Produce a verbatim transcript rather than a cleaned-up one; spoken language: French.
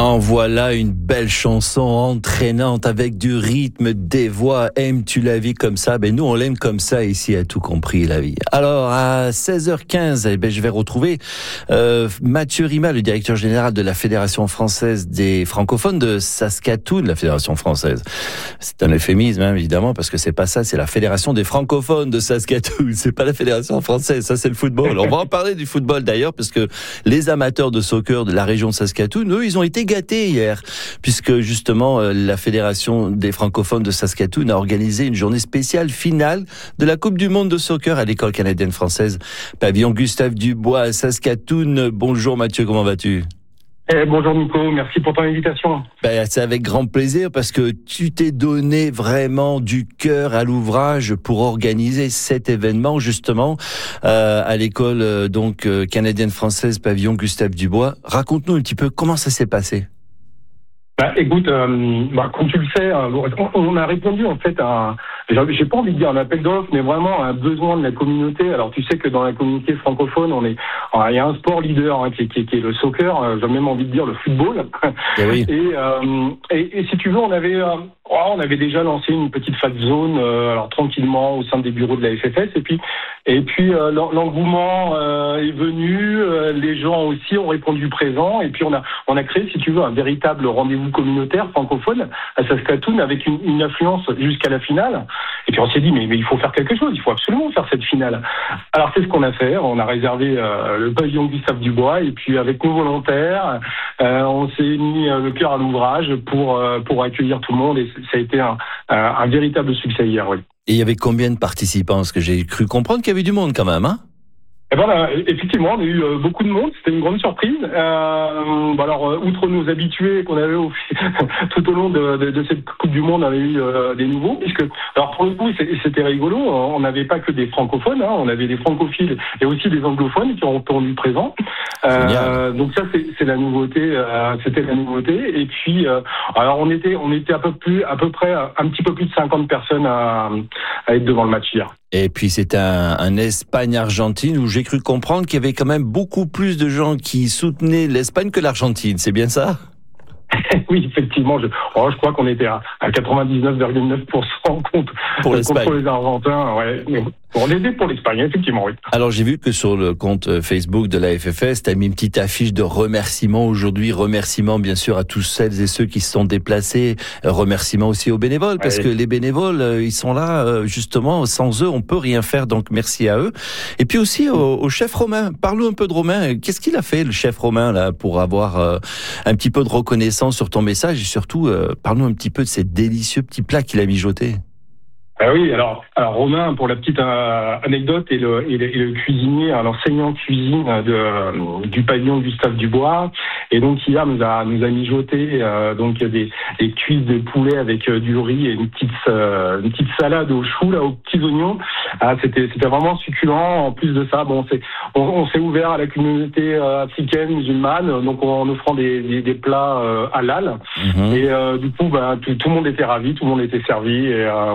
En voilà une belle chanson entraînante avec du rythme, des voix. Aimes-tu la vie comme ça? Ben nous on l'aime comme ça ici à Tout Compris la vie. Alors à seize heures quinze, eh ben je vais retrouver euh, Mathieu Rima, le directeur général de la Fédération française des francophones de Saskatoon, la Fédération française. C'est un euphémisme hein, évidemment parce que c'est pas ça, c'est la Fédération des francophones de Saskatoon. C'est pas la Fédération française, ça c'est le football. On va en parler du football d'ailleurs parce que les amateurs de soccer de la région de Saskatoon, eux, ils ont été gâtés hier, puisque justement euh, la Fédération des francophones de Saskatoon a organisé une journée spéciale finale de la Coupe du monde de soccer à l'école canadienne française Pavillon Gustave Dubois à Saskatoon. Bonjour Mathieu, comment vas-tu? Eh, bonjour Nico, merci pour ton invitation. Ben, c'est avec grand plaisir parce que tu t'es donné vraiment du cœur à l'ouvrage pour organiser cet événement justement euh, à l'école euh, donc euh, canadienne française Pavillon Gustave Dubois. Raconte-nous un petit peu comment ça s'est passé. Bah, écoute, euh, bah, comme tu le sais, euh, on a répondu en fait à, j'ai pas envie de dire un appel d'offres, mais vraiment à un besoin de la communauté. Alors tu sais que dans la communauté francophone, on est, il y a un sport leader hein, qui, est, qui, est, qui est le soccer. Euh, j'ai même envie de dire le football. Et, oui. et, euh, et, et si tu veux, on avait, euh, oh, on avait déjà lancé une petite fan zone, euh, alors tranquillement au sein des bureaux de la F F S. Et puis, et puis euh, l'engouement euh, est venu. Euh, les gens aussi ont répondu présent. Et puis on a, on a créé, si tu veux, un véritable rendez-vous communautaire francophone à Saskatoon avec une, une influence jusqu'à la finale. Et puis on s'est dit mais, mais il faut faire quelque chose, il faut absolument faire cette finale. Alors c'est ce qu'on a fait, on a réservé euh, le pavillon Gustave Dubois et puis avec nos volontaires, euh, on s'est mis euh, le cœur à l'ouvrage pour euh, pour accueillir tout le monde et ça a été un, un, un véritable succès hier. Oui. Et il y avait combien de participants? Parce que j'ai cru comprendre qu'il y avait du monde quand même, hein? Eh ben, là, effectivement, on a eu euh, beaucoup de monde. C'était une grande surprise. Euh, bon alors, euh, outre nos habitués qu'on avait au, tout au long de, de, de cette Coupe du Monde, on avait eu euh, des nouveaux. Puisque, alors pour le coup, c'était rigolo. On n'avait pas que des francophones, hein, on avait des francophiles et aussi des anglophones qui ont répondu présents. Euh, donc ça, c'est la nouveauté. Euh, C'était la nouveauté. Et puis, euh, alors on était, on était à peu plus, à peu près, un petit peu plus de cinquante personnes à, à être devant le match hier. Et puis c'est un, un Espagne-Argentine où j'ai cru comprendre qu'il y avait quand même beaucoup plus de gens qui soutenaient l'Espagne que l'Argentine, c'est bien ça? Oui, effectivement, je, oh, je crois qu'on était à, à quatre-vingt-dix-neuf virgule neuf pour cent contre, pour contre les Argentins. Ouais. On était pour l'Espagne, effectivement, oui. Alors j'ai vu que sur le compte Facebook de la F F S, tu as mis une petite affiche de remerciements aujourd'hui, remerciements bien sûr à tous celles et ceux qui se sont déplacés, remerciements aussi aux bénévoles, parce ouais. que les bénévoles, ils sont là, justement, sans eux, on peut rien faire, donc merci à eux. Et puis aussi au, au chef Romain, parle-nous un peu de Romain, qu'est-ce qu'il a fait le chef Romain là pour avoir euh, un petit peu de reconnaissance sur ton message et surtout, euh, parle-nous un petit peu de ces délicieux petits plats qu'il a mijotés. Ah oui, alors, alors Romain, pour la petite euh, anecdote, est le, est le, est le cuisinier, l'enseignant cuisine de, euh, du pavillon Gustave Dubois, et donc hier nous a nous a mijoté euh, donc des, des cuisses de poulet avec euh, du riz et une petite euh, une petite salade aux choux là, aux petits oignons. Ah, c'était c'était vraiment succulent. En plus de ça, bon, c'est on, on s'est ouvert à la communauté euh, africaine musulmane, donc en, en offrant des, des, des plats euh, halal. Mmh. Et euh, du coup, bah, tout, tout le monde était ravi, tout le monde était servi. Et, euh,